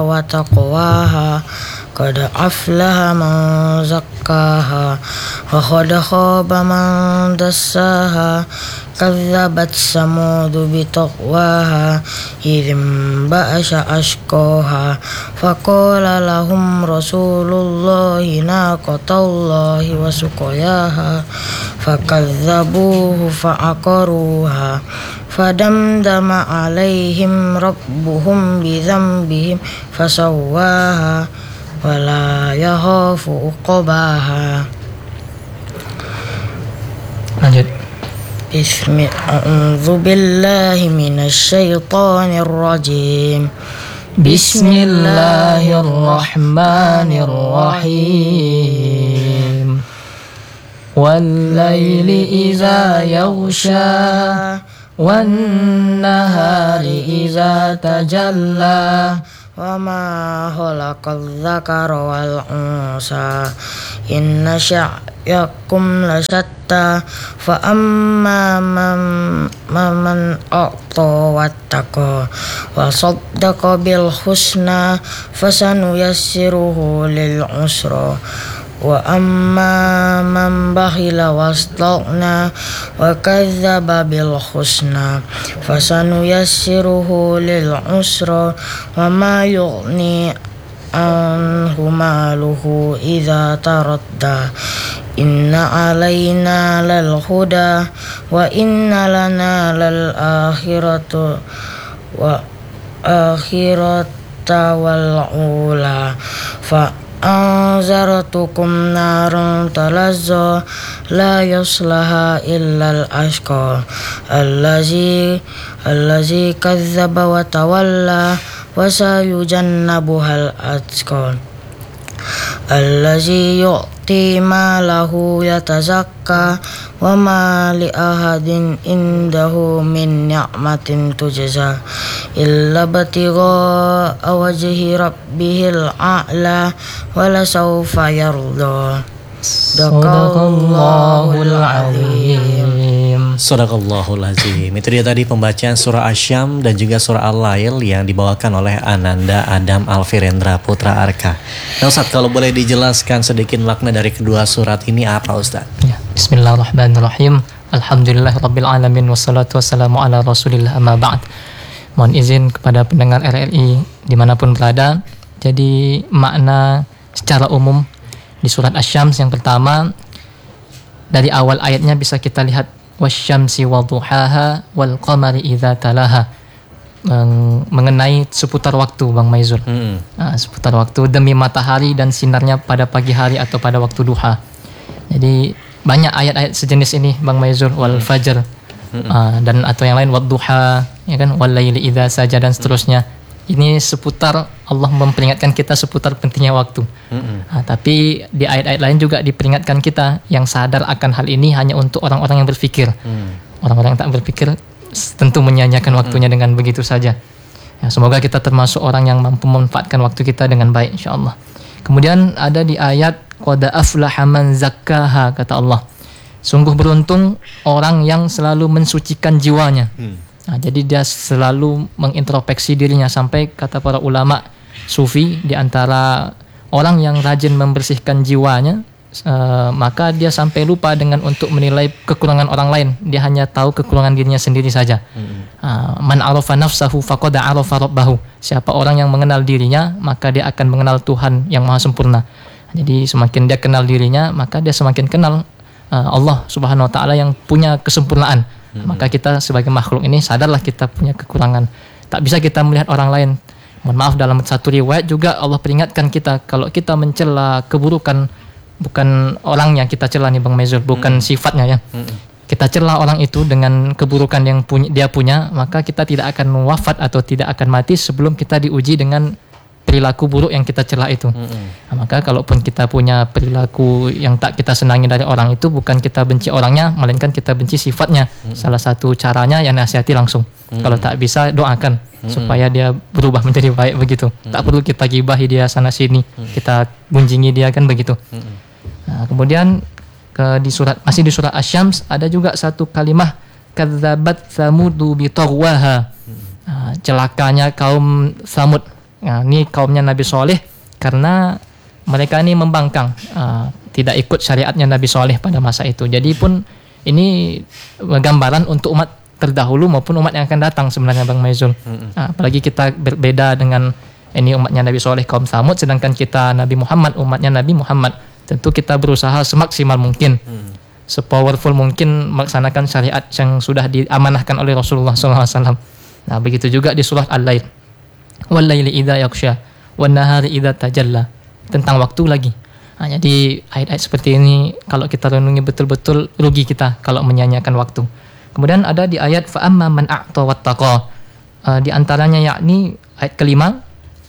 وتقواها قد أفلح من زكاها وقد خاب من دساها كذبت ثمود بتقواها إذ انبعث أشقاها فقال لهم رسول الله ناقة الله وسقياها فكذبوه فعقروها فدمدم عليهم ربهم بذنبهم فسواها ولا يخاف عقباها. Lanjut. A'udzu billahi minasy syaithanir rajim. Bismillahirrahmanirrahim. Wal-laili idza yaghsha wan-nahari idza tajalla wa ma khalaqadz dzakara wal unsa inna sya'yakum lasyatta fa amma man a'ta wattaqa wa saddaqa bil husna fasanuyassiruhu lil usra wa amma man bakhila wastaghna wa kadzdzaba bil husna fasanuyassiruhu lil usra wa ma yughni anhu maluhu idza taradda inna alaina lal huda wa inna lana lal akhiratu wa akhirata wal ula fa anzartukum narun talazza la yaslaha illa al-ashqa allazi kazzaba wa tawalla wa sayujannabuhal atqa allazi yu'ti malahu yatazakka wa ma li ahadin indahu min ni'matin tujza illa batigha wajhi rabbihil a'la wa la sawfa yarda. Sadaqallahul azim. Sadaqallahul azim. Itu dia tadi pembacaan surah Asy-Syams dan juga surah Al-Lail yang dibawakan oleh Ananda Adam Alfirendra Putra Arka. Nah Ustaz, kalau boleh dijelaskan sedikit makna dari kedua surat ini apa Ustaz? Ya, bismillahirrahmanirrahim. Alhamdulillahirabbil alamin wassalatu wassalamu ala Rasulillah amma ba'd. Mohon izin kepada pendengar RRI dimanapun berada. Jadi makna secara umum di surat Asy-Syams yang pertama, dari awal ayatnya bisa kita lihat wasyamsi wadduhaha wal qamari idza talaha, mengenai seputar waktu Bang Maizur. Seputar waktu demi matahari dan sinarnya pada pagi hari atau pada waktu duha. Jadi banyak ayat-ayat sejenis ini Bang Maizur, wal fajr dan atau yang lain wadduha, ya kan, wal laili idza saja dan seterusnya. Ini seputar Allah memperingatkan kita seputar pentingnya waktu. Tapi di ayat-ayat lain juga diperingatkan kita yang sadar akan hal ini hanya untuk orang-orang yang berpikir. Orang-orang yang tak berpikir tentu menyanyiakan waktunya dengan begitu saja. Ya, semoga kita termasuk orang yang mampu memanfaatkan waktu kita dengan baik insyaallah. Kemudian ada di ayat qad aflaha man zakkaha, kata Allah, sungguh beruntung orang yang selalu mensucikan jiwanya. Nah, jadi dia selalu mengintrospeksi dirinya, sampai kata para ulama sufi di antara orang yang rajin membersihkan jiwanya, maka dia sampai lupa dengan untuk menilai kekurangan orang lain. Dia hanya tahu kekurangan dirinya sendiri saja. Man arafa nafsahu faqad arafa rabbahu. Siapa orang yang mengenal dirinya, maka dia akan mengenal Tuhan yang maha sempurna. Jadi semakin dia kenal dirinya, maka dia semakin kenal Allah Subhanahu wa taala yang punya kesempurnaan. Maka kita sebagai makhluk ini sadarlah kita punya kekurangan. Tak bisa kita melihat orang lain. Mohon maaf, dalam satu riwayat juga Allah peringatkan kita kalau kita mencela keburukan, bukan orang yang kita cela nih Bang Maizur, bukan sifatnya ya. Kita cela orang itu dengan keburukan yang dia punya, maka kita tidak akan wafat atau tidak akan mati sebelum kita diuji dengan perilaku buruk yang kita cela itu. Nah, maka kalaupun kita punya perilaku yang tak kita senangi dari orang itu, bukan kita benci orangnya, melainkan kita benci sifatnya. Salah satu caranya ya nasihati langsung. Kalau tak bisa, doakan supaya dia berubah menjadi baik begitu. Tak perlu kita gibahi dia sana sini, kita gunjingi dia, kan begitu. Nah, kemudian masih di surat Asy-Syams ada juga satu kalimah kadzabat samudu bi taghwaha. Celakanya kaum Samud. Nah, ini kaumnya Nabi Soleh karena mereka ini membangkang, tidak ikut syariatnya Nabi Soleh pada masa itu. Jadi pun ini gambaran untuk umat terdahulu maupun umat yang akan datang sebenarnya Bang Maizul. Apalagi kita berbeda dengan ini umatnya Nabi Soleh kaum Samud, sedangkan kita Nabi Muhammad umatnya Nabi Muhammad. Tentu kita berusaha semaksimal mungkin, sepowerful mungkin melaksanakan syariat yang sudah diamanahkan oleh Rasulullah SAW. Nah, begitu juga di surah Al-Lail. Wal-laili idza yaghsha wan nahari idza tajalla. Tentang waktu lagi. Nah, jadi ayat-ayat seperti ini kalau kita renungi betul-betul rugi kita kalau menyanyiakan waktu. Kemudian ada di ayat fa amma man a'ta wattaqa. Di antaranya yakni ayat kelima,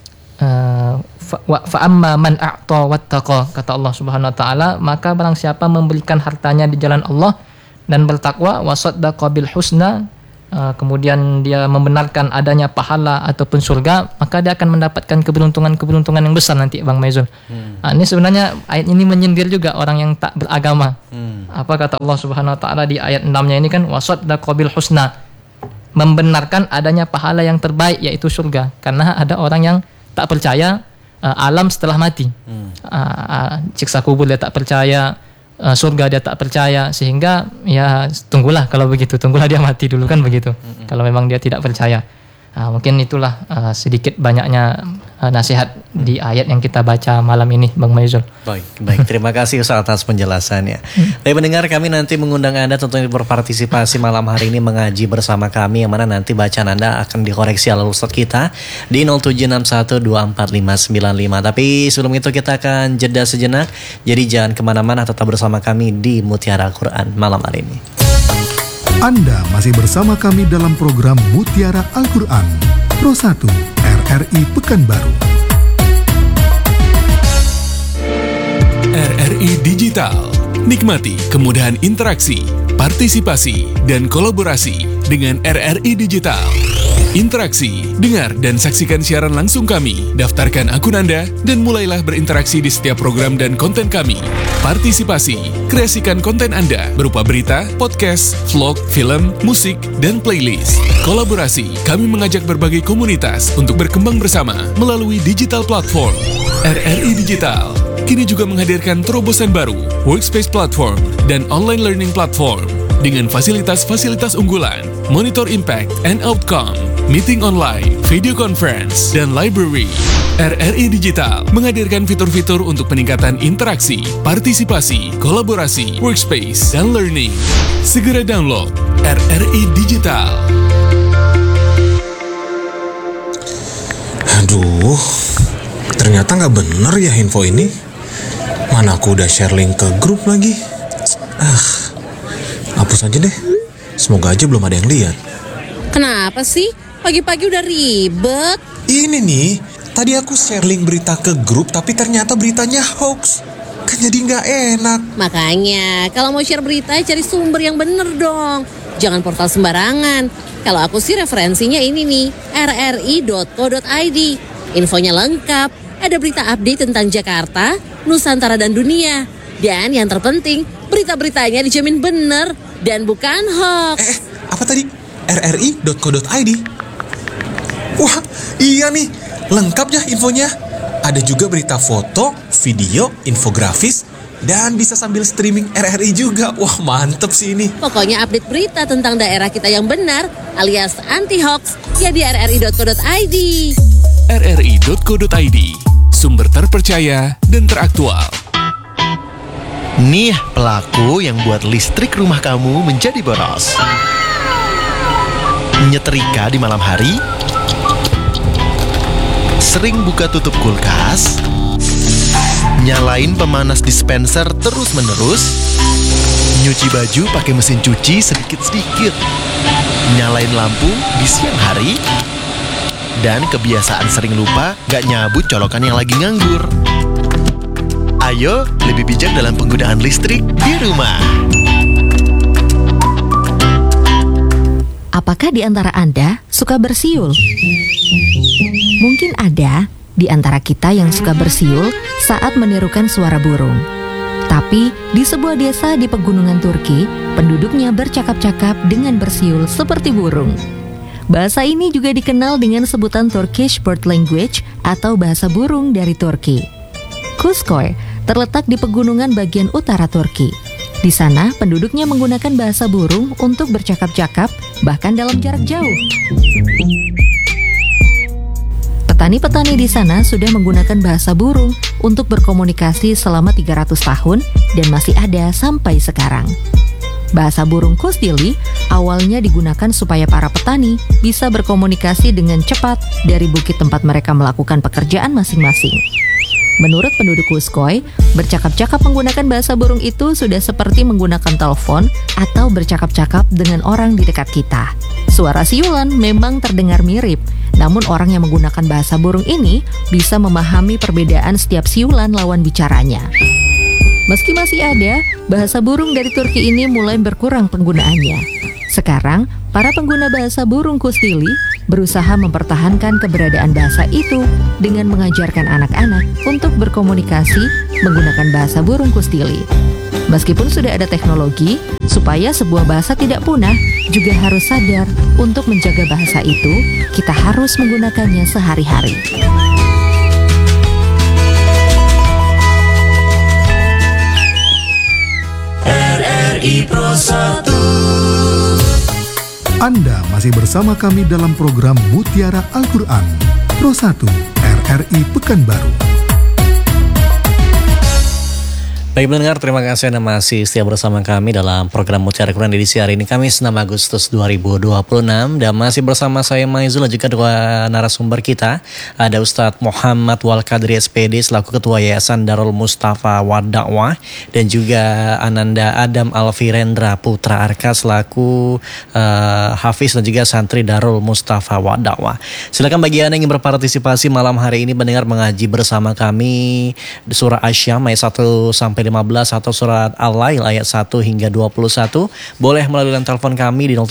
fa amma man a'ta wattaqa, kata Allah Subhanahu wa taala, maka barang siapa memberikan hartanya di jalan Allah dan bertakwa, wa saddaqa bil husna, kemudian dia membenarkan adanya pahala ataupun surga, maka dia akan mendapatkan keberuntungan yang besar nanti Bang Maizul. Ini sebenarnya ayat ini menyindir juga orang yang tak beragama. Apa kata Allah Subhanahu wa taala di ayat 6-nya ini kan, wasaddaqa bil husna, membenarkan adanya pahala yang terbaik yaitu surga. Karena ada orang yang tak percaya alam setelah mati. Siksa kubur dia tak percaya, surga dia tak percaya, sehingga ya tunggulah dia mati dulu kan begitu. Kalau memang dia tidak percaya. Mungkin itulah sedikit banyaknya nasihat di ayat yang kita baca malam ini Bang Maizul. Baik, terima kasih Ustaz atas penjelasannya. Baik pendengar, kami nanti mengundang Anda tentunya berpartisipasi malam hari ini mengaji bersama kami, yang mana nanti bacaan Anda akan dikoreksi oleh Ustaz kita di 0761245595. Tapi sebelum itu kita akan jeda sejenak, jadi jangan kemana-mana, tetap bersama kami di Mutiara Al-Quran malam hari ini. Anda masih bersama kami dalam program Mutiara Al-Quran Pro 1 RRI Pekanbaru. RRI Digital. Nikmati kemudahan interaksi, partisipasi, dan kolaborasi dengan RRI Digital. Interaksi, dengar dan saksikan siaran langsung kami. Daftarkan akun Anda dan mulailah berinteraksi di setiap program dan konten kami. Partisipasi, kreasikan konten Anda berupa berita, podcast, vlog, film, musik, dan playlist. Kolaborasi, kami mengajak berbagai komunitas untuk berkembang bersama melalui digital platform. RRI Digital kini juga menghadirkan terobosan baru, workspace platform, dan online learning platform dengan fasilitas-fasilitas unggulan, monitor impact and outcome, meeting online, video conference, dan library. RRI Digital menghadirkan fitur-fitur untuk peningkatan interaksi, partisipasi, kolaborasi, workspace, dan learning. Segera download RRI Digital. Aduh, ternyata nggak bener ya info ini. Mana aku udah share link ke grup lagi. Hapus aja deh. Semoga aja belum ada yang lihat. Kenapa sih? Pagi-pagi udah ribet. Ini nih, tadi aku share link berita ke grup, tapi ternyata beritanya hoax. Kan jadi nggak enak. Makanya, kalau mau share berita, cari sumber yang bener dong. Jangan portal sembarangan. Kalau aku sih referensinya ini nih, rri.co.id. Infonya lengkap, ada berita update tentang Jakarta, Nusantara, dan dunia. Dan yang terpenting, berita-beritanya dijamin bener dan bukan hoax. Apa tadi? rri.co.id? Wah, iya nih, lengkap ya infonya. Ada juga berita foto, video, infografis, dan bisa sambil streaming RRI juga. Wah, mantep sih ini. Pokoknya update berita tentang daerah kita yang benar, alias anti-hoax, ya di rri.co.id. rri.co.id, sumber terpercaya dan teraktual. Nih pelaku yang buat listrik rumah kamu menjadi boros. Nyetrika di malam hari, sering buka tutup kulkas, nyalain pemanas dispenser terus-menerus, nyuci baju pakai mesin cuci sedikit-sedikit, nyalain lampu di siang hari, dan kebiasaan sering lupa gak nyabut colokan yang lagi nganggur. Ayo lebih bijak dalam penggunaan listrik di rumah. Apakah di antara Anda suka bersiul? Mungkin ada di antara kita yang suka bersiul saat menirukan suara burung. Tapi di sebuah desa di pegunungan Turki, penduduknya bercakap-cakap dengan bersiul seperti burung. Bahasa ini juga dikenal dengan sebutan Turkish Bird Language atau bahasa burung dari Turki. Kuzkoy terletak di pegunungan bagian utara Turki. Di sana, penduduknya menggunakan bahasa burung untuk bercakap-cakap, bahkan dalam jarak jauh. Petani-petani di sana sudah menggunakan bahasa burung untuk berkomunikasi selama 300 tahun dan masih ada sampai sekarang. Bahasa burung Kusdili awalnya digunakan supaya para petani bisa berkomunikasi dengan cepat dari bukit tempat mereka melakukan pekerjaan masing-masing. Menurut penduduk Kuzkoy, bercakap-cakap menggunakan bahasa burung itu sudah seperti menggunakan telepon atau bercakap-cakap dengan orang di dekat kita. Suara siulan memang terdengar mirip, namun orang yang menggunakan bahasa burung ini bisa memahami perbedaan setiap siulan lawan bicaranya. Meski masih ada, bahasa burung dari Turki ini mulai berkurang penggunaannya. Sekarang, para pengguna bahasa burung Kusdili berusaha mempertahankan keberadaan bahasa itu dengan mengajarkan anak-anak untuk berkomunikasi menggunakan bahasa burung Kusdili. Meskipun sudah ada teknologi, supaya sebuah bahasa tidak punah, juga harus sadar untuk menjaga bahasa itu, kita harus menggunakannya sehari-hari. RRI Pro 1. Anda masih bersama kami dalam program Mutiara Al-Quran Pro 1 RRI Pekanbaru. Baik pendengar, terima kasih Anda masih setia bersama kami dalam program Mutiara Al-Quran edisi hari ini, Kamis 6 Agustus 2026. Dan masih bersama saya Maizul dan juga dua narasumber kita. Ada Ustadz Muhammad Walkadri SPD selaku Ketua Yayasan Darul Mustafa Wad-Da'wah, dan juga Ananda Adam Alfirendra Putra Arka selaku Hafiz dan juga santri Darul Mustafa Wad-Da'wah. Silakan bagi Anda yang ingin berpartisipasi malam hari ini mendengar mengaji bersama kami di surah Asyam ayat 1 sampai 15 atau surat Al-Lail ayat 1 hingga 21. Boleh melalui line telepon kami di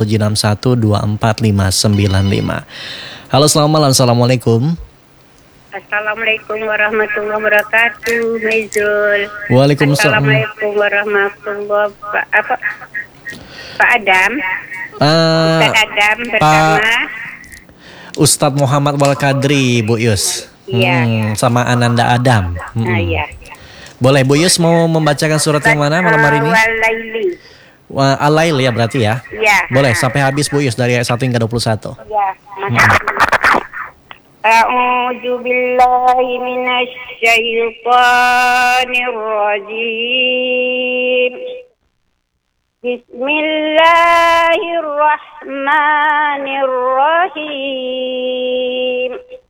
0761245595. Halo, selamat malam. Assalamualaikum. Assalamualaikum warahmatullahi wabarakatuh, Maizul. Waalaikumsalam. Assalamualaikum warahmatullahi wabarakatuh. Pak Adam. Ustaz Adam bersama Ustadz Muhammad Walkadri, Bu Yus. Iya. Sama Ananda Adam. Iya. Boleh, Bu Yus mau membacakan surat yang mana malam hari ini? Al-Lail ya berarti ya? Iya. Boleh, sampai habis Bu Yus dari ayat 1 hingga 21. Iya, makasih. A'udzu billahi minasy syaithanir rajim. Bismillahirrahmanirrahim.